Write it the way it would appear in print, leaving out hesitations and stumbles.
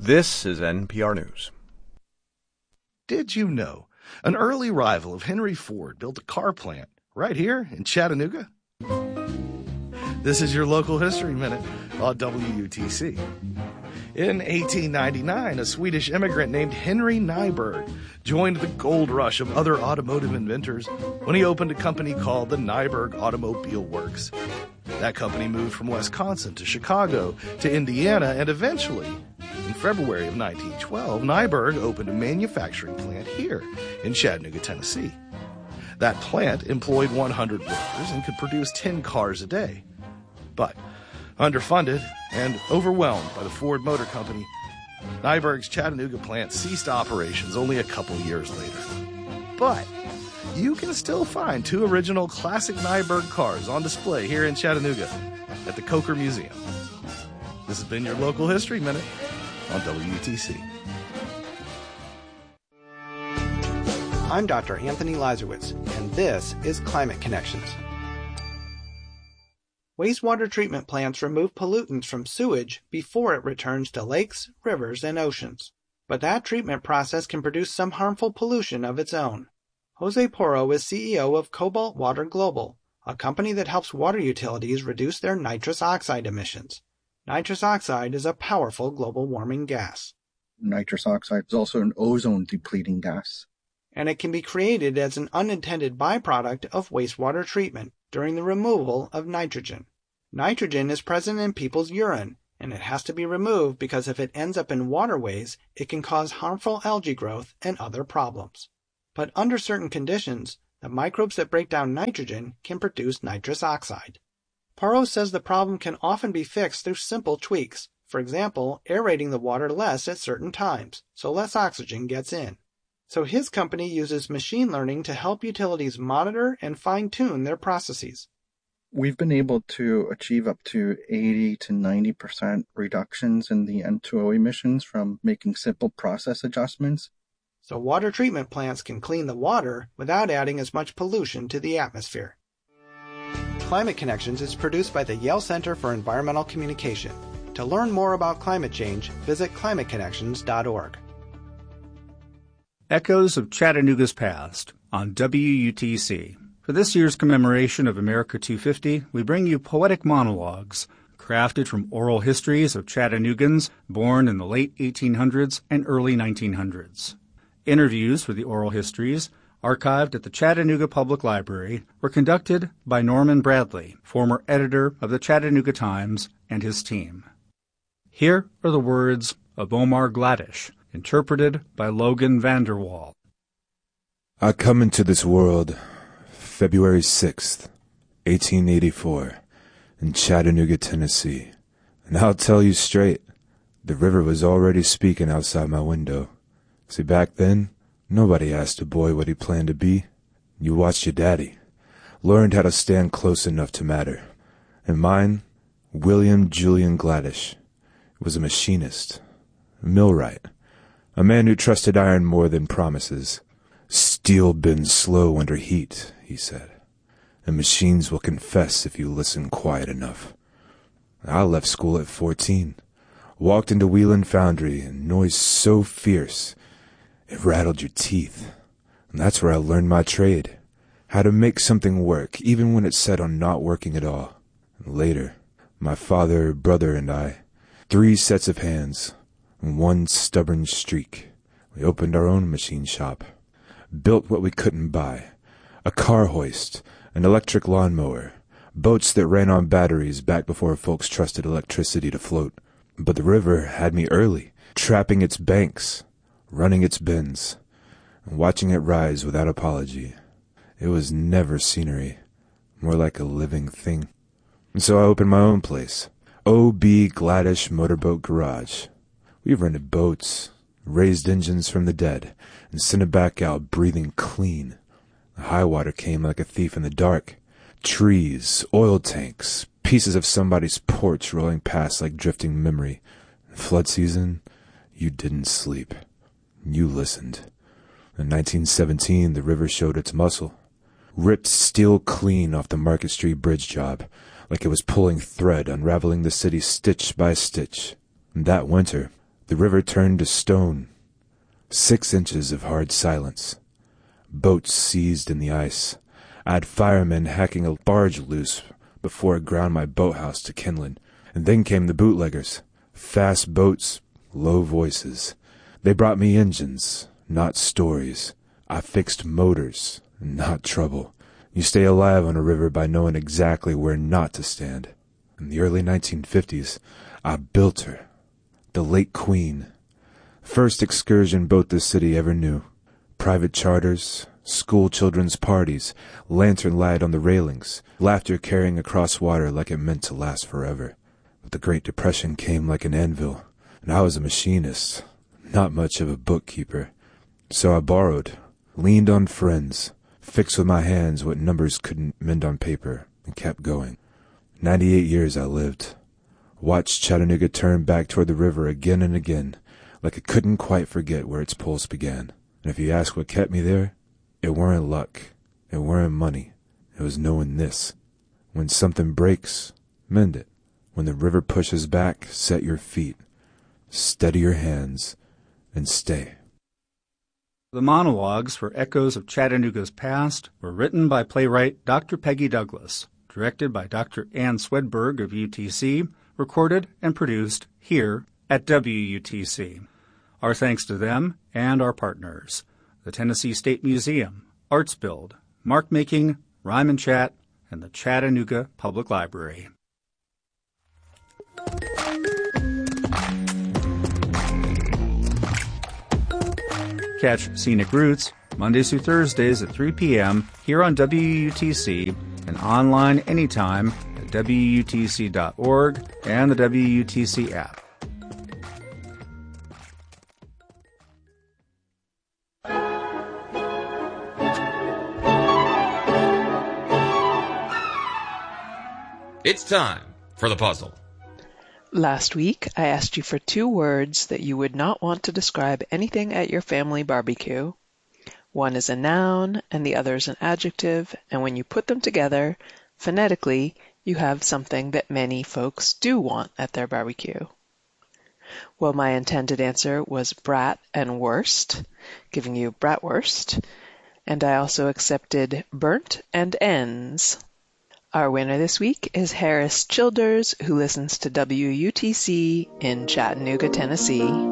This is NPR News. Did you know an early rival of Henry Ford built a car plant right here in Chattanooga? This is your local history minute on WUTC. In 1899, a Swedish immigrant named Henry Nyberg joined the gold rush of other automotive inventors when he opened a company called the Nyberg Automobile Works. That company moved from Wisconsin to Chicago to Indiana, and eventually, in February of 1912, Nyberg opened a manufacturing plant here in Chattanooga, Tennessee. That plant employed 100 workers and could produce 10 cars a day. But underfunded and overwhelmed by the Ford Motor Company, Nyberg's Chattanooga plant ceased operations only a couple years later. But you can still find two original classic Nyberg cars on display here in Chattanooga at the Coker Museum. This has been your local history minute on WUTC. I'm Dr. Anthony Lazarowitz, and this is Climate Connections. Wastewater treatment plants remove pollutants from sewage before it returns to lakes, rivers, and oceans. But that treatment process can produce some harmful pollution of its own. Jose Porro is CEO of Cobalt Water Global, a company that helps water utilities reduce their nitrous oxide emissions. Nitrous oxide is a powerful global warming gas. Nitrous oxide is also an ozone-depleting gas. And it can be created as an unintended byproduct of wastewater treatment during the removal of nitrogen. Nitrogen is present in people's urine, and it has to be removed because if it ends up in waterways, it can cause harmful algae growth and other problems. But under certain conditions, the microbes that break down nitrogen can produce nitrous oxide. Porro says the problem can often be fixed through simple tweaks. For example, aerating the water less at certain times, so less oxygen gets in. So his company uses machine learning to help utilities monitor and fine-tune their processes. We've been able to achieve up to 80 to 90% reductions in the N2O emissions from making simple process adjustments. So water treatment plants can clean the water without adding as much pollution to the atmosphere. Climate Connections is produced by the Yale Center for Environmental Communication. To learn more about climate change, visit climateconnections.org. Echoes of Chattanooga's Past on WUTC. For this year's commemoration of America 250, we bring you poetic monologues crafted from oral histories of Chattanoogans born in the late 1800s and early 1900s. Interviews for the oral histories, archived at the Chattanooga Public Library, were conducted by Norman Bradley, former editor of the Chattanooga Times, and his team. Here are the words of Omar Gladish, interpreted by Logan Vanderwall. I come into this world February 6th, 1884, in Chattanooga, Tennessee. And I'll tell you straight, the river was already speaking outside my window. See, back then, nobody asked a boy what he planned to be. You watched your daddy, learned how to stand close enough to matter. And mine, William Julian Gladish, was a machinist, a millwright, a man who trusted iron more than promises. Steel bends slow under heat, he said, and machines will confess if you listen quiet enough. I left school at 14, walked into Wheelan Foundry, and noise so fierce it rattled your teeth. And that's where I learned my trade, how to make something work, even when it's set on not working at all. And later, my father, brother, and I, 3 sets of hands, and 1 stubborn streak, we opened our own machine shop, built what we couldn't buy, a car hoist, an electric lawnmower, boats that ran on batteries back before folks trusted electricity to float. But the river had me early, trapping its banks, running its bends, and watching it rise without apology. It was never scenery, more like a living thing. And so I opened my own place, O.B. Gladish Motorboat Garage. We rented boats, raised engines from the dead, and sent it back out breathing clean. The high water came like a thief in the dark. Trees, oil tanks, pieces of somebody's porch rolling past like drifting memory. In flood season, you didn't sleep. You listened. In 1917, the river showed its muscle. Ripped steel clean off the Market Street bridge job, like it was pulling thread, unraveling the city stitch by stitch. And that winter, The river turned to stone. 6 inches of hard silence. Boats seized in the ice. I had firemen hacking a barge loose before it ground my boathouse to kindling. And then came the bootleggers. Fast boats, low voices. They brought me engines, not stories. I fixed motors, not trouble. You stay alive on a river by knowing exactly where not to stand. In the early 1950s, I built her. The Lake Queen. First excursion boat the city ever knew. Private charters, school children's parties, lantern light on the railings, laughter carrying across water like it meant to last forever. But the Great Depression came like an anvil, and I was a machinist, not much of a bookkeeper. So I borrowed, leaned on friends, fixed with my hands what numbers couldn't mend on paper, and kept going. 98 years I lived. Watched Chattanooga turn back toward the river again and again, like it couldn't quite forget where its pulse began. And if you ask what kept me there, it weren't luck, it weren't money, it was knowing this. When something breaks, mend it. When the river pushes back, set your feet, steady your hands, and stay. The monologues for Echoes of Chattanooga's Past were written by playwright Dr. Peggy Douglas, directed by Dr. Ann Swedberg of UTC, recorded and produced here at WUTC. Our thanks to them and our partners, the Tennessee State Museum, ArtsBuild, Markmaking, Rhyme and Chat, and the Chattanooga Public Library. Catch Scenic Roots Mondays through Thursdays at 3 p.m. here on WUTC and online anytime at WUTC.org and the WUTC app. It's time for the puzzle. Last week, I asked you for 2 words that you would not want to describe anything at your family barbecue. One is a noun and the other is an adjective, and when you put them together, phonetically, you have something that many folks do want at their barbecue. Well, my intended answer was brat and wurst, giving you bratwurst, and I also accepted burnt and ends. Our winner this week is Harris Childers, who listens to WUTC in Chattanooga, Tennessee.